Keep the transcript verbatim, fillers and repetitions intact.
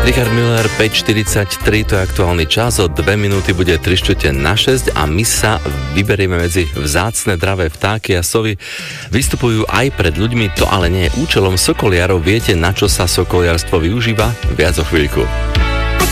Richard Müller, päť štyridsaťtri, to je aktuálny čas, o dve minúty bude tri štvrte na šesť a my sa vyberieme medzi vzácne dravé vtáky a sovy. Vystupujú aj pred ľuďmi, to ale nie je účelom sokoliarov. Viete, na čo sa sokoliarstvo využíva? Viac o chvíľku.